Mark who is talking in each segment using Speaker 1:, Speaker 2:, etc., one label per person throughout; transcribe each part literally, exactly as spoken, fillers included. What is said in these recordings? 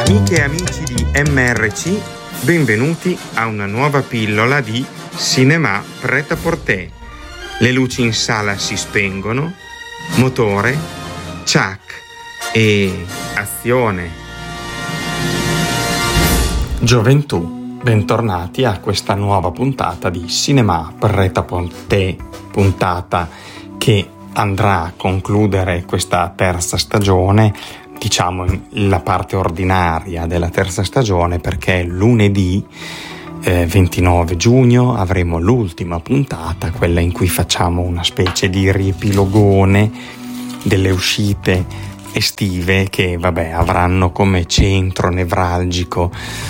Speaker 1: Amiche e amici di M R C, benvenuti a una nuova pillola di Cinema Pret-à-Porter. Le luci in sala si spengono, motore, ciak e azione. Gioventù, bentornati a questa nuova puntata di Cinema Pret-à-Porter, puntata che andrà a concludere questa terza stagione, diciamo la parte ordinaria della terza stagione, perché lunedì eh, ventinove giugno avremo l'ultima puntata, quella in cui facciamo una specie di riepilogone delle uscite estive che vabbè avranno come centro nevralgico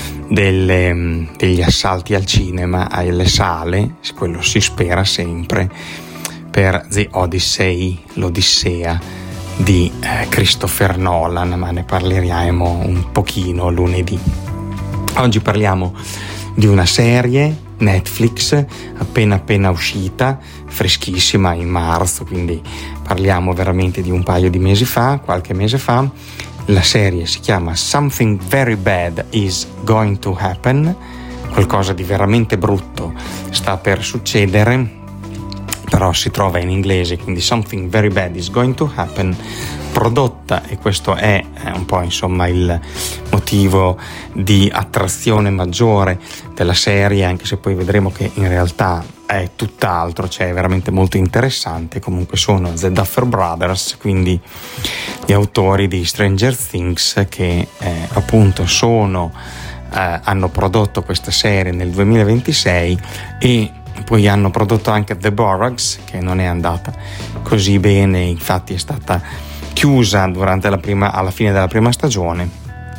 Speaker 1: delle, degli assalti al cinema, alle sale, quello si spera sempre, per The Odyssey, l'Odissea di eh, Christopher Nolan, ma ne parleremo un pochino lunedì. Oggi parliamo di una serie Netflix appena appena uscita, freschissima, in marzo, quindi parliamo veramente di un paio di mesi fa, qualche mese fa. La serie si chiama Something Very Bad is Going to Happen, qualcosa di veramente brutto sta per succedere, però si trova in inglese, quindi Something Very Bad is Going to Happen, prodotta, e questo è un po' insomma il motivo di attrazione maggiore della serie, anche se poi vedremo che in realtà è tutt'altro, cioè è veramente molto interessante. Comunque sono The Duffer Brothers, quindi gli autori di Stranger Things, che eh, appunto sono eh, hanno prodotto questa serie nel duemilaventisei e poi hanno prodotto anche The Borax, che non è andata così bene, infatti è stata chiusa durante la prima, alla fine della prima stagione,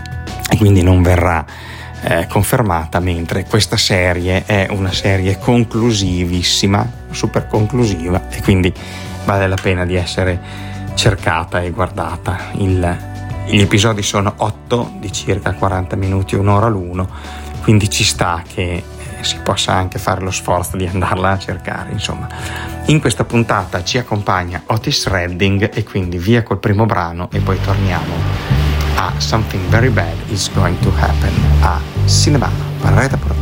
Speaker 1: e quindi non verrà eh, confermata, mentre questa serie è una serie conclusivissima, super conclusiva, e quindi vale la pena di essere cercata e guardata. Il, gli episodi sono otto di circa quaranta minuti, un'ora l'uno, quindi ci sta che si possa anche fare lo sforzo di andarla a cercare. Insomma, in questa puntata ci accompagna Otis Redding, e quindi via col primo brano e poi torniamo a Something Very Bad is Going to Happen a Cinema Pret-à-Porter.